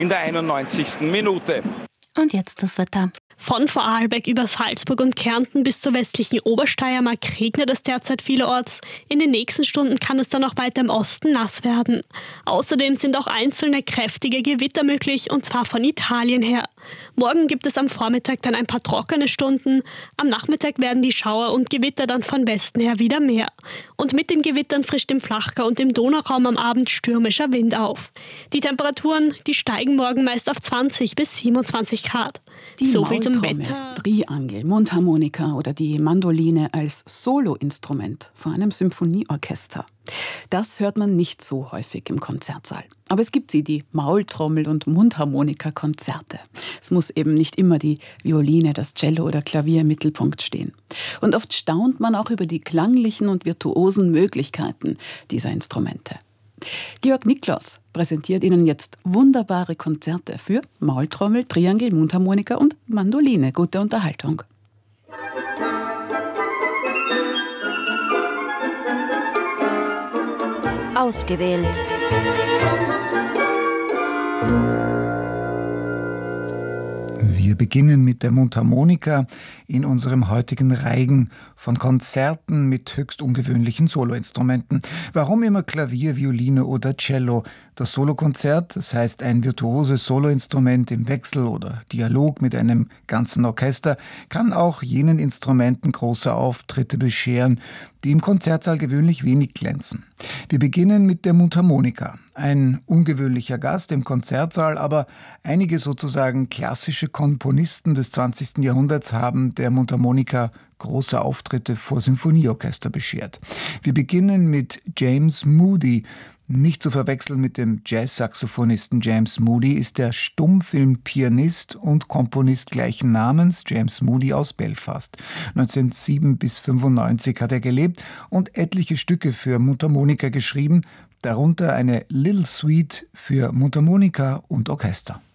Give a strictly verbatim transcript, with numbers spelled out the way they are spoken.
in der einundneunzigsten Minute. Und jetzt das Wetter. Von Vorarlberg über Salzburg und Kärnten bis zur westlichen Obersteiermark regnet es derzeit vielerorts. In den nächsten Stunden kann es dann auch weiter im Osten nass werden. Außerdem sind auch einzelne kräftige Gewitter möglich, und zwar von Italien her. Morgen gibt es am Vormittag dann ein paar trockene Stunden. Am Nachmittag werden die Schauer und Gewitter dann von Westen her wieder mehr. Und mit den Gewittern frischt im Flachgau und im Donauraum am Abend stürmischer Wind auf. Die Temperaturen, die steigen morgen meist auf zwanzig bis siebenundzwanzig Grad. Die so viel zum Maultrommel, Wetter. Triangel, Mundharmonika oder die Mandoline als Soloinstrument vor einem Symphonieorchester. Das hört man nicht so häufig im Konzertsaal. Aber es gibt sie, die Maultrommel- und Mundharmonika-Konzerte. Es muss eben nicht immer die Violine, das Cello oder Klavier im Mittelpunkt stehen. Und oft staunt man auch über die klanglichen und virtuosen Möglichkeiten dieser Instrumente. Georg Niklas präsentiert Ihnen jetzt wunderbare Konzerte für Maultrommel, Triangel, Mundharmonika und Mandoline. Gute Unterhaltung. Ausgewählt. Wir beginnen mit der Mundharmonika in unserem heutigen Reigen von Konzerten mit höchst ungewöhnlichen Soloinstrumenten. Warum immer Klavier, Violine oder Cello? Das Solokonzert, das heißt ein virtuoses Soloinstrument im Wechsel oder Dialog mit einem ganzen Orchester, kann auch jenen Instrumenten große Auftritte bescheren, die im Konzertsaal gewöhnlich wenig glänzen. Wir beginnen mit der Mundharmonika. Ein ungewöhnlicher Gast im Konzertsaal, aber einige sozusagen klassische Komponisten des zwanzigsten Jahrhunderts haben der Mundharmonika große Auftritte vor Symphonieorchester beschert. Wir beginnen mit James Moody. Nicht zu verwechseln mit dem Jazz-Saxophonisten James Moody ist der Stummfilm-Pianist und Komponist gleichen Namens, James Moody aus Belfast. neunzehnhundertsieben bis fünfundneunzig hat er gelebt und etliche Stücke für Mundharmonika geschrieben, darunter eine Little Suite für Mundharmonika und Orchester.